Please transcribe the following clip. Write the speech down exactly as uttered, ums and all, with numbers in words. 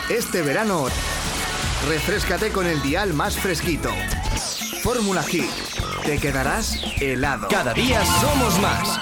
Este verano, refréscate con el dial más fresquito. Fórmula Hit. Te quedarás helado. Cada día somos más.